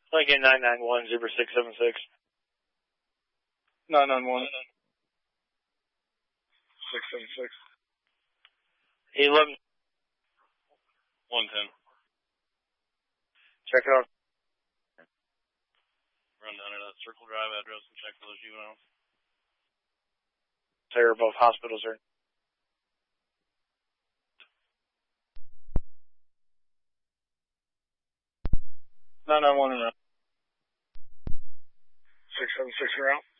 Lincoln 991, Zebra 676. 991. 676. 11. 110. Check it out. Run down to that Circle Drive address and check for those juveniles. They're above hospitals, sir. Nine nine one around. 676 around.